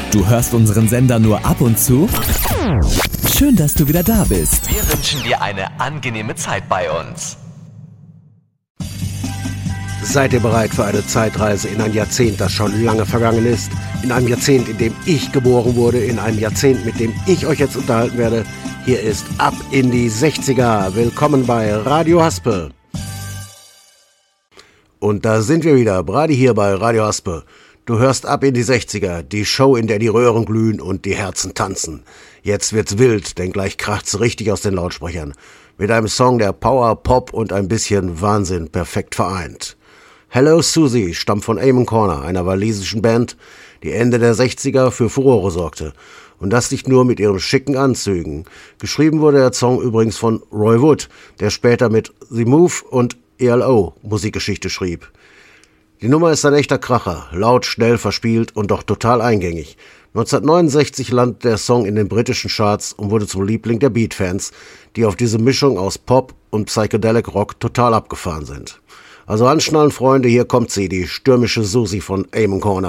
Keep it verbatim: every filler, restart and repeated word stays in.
Du hörst unseren Sender nur ab und zu? Schön, dass du wieder da bist. Wir wünschen dir eine angenehme Zeit bei uns. Seid ihr bereit für eine Zeitreise in ein Jahrzehnt, das schon lange vergangen ist? In einem Jahrzehnt, in dem ich geboren wurde, in einem Jahrzehnt, mit dem ich euch jetzt unterhalten werde. Hier ist Ab in die sechziger. Willkommen bei Radio Haspe. Und da sind wir wieder, Brady hier bei Radio Haspe. Du hörst Ab in die sechziger, die Show, in der die Röhren glühen und die Herzen tanzen. Jetzt wird's wild, denn gleich kracht's richtig aus den Lautsprechern. Mit einem Song, der Power, Pop und ein bisschen Wahnsinn perfekt vereint. Hello Susie stammt von Amon Corner, einer walisischen Band, die Ende der sechziger für Furore sorgte. Und das nicht nur mit ihren schicken Anzügen. Geschrieben wurde der Song übrigens von Roy Wood, der später mit The Move und E L O Musikgeschichte schrieb. Die Nummer ist ein echter Kracher, laut, schnell, verspielt und doch total eingängig. neunzehnhundertneunundsechzig landete der Song in den britischen Charts und wurde zum Liebling der Beat-Fans, die auf diese Mischung aus Pop und Psychedelic Rock total abgefahren sind. Also anschnallen, Freunde, hier kommt sie, die stürmische Susie von Amon Corner.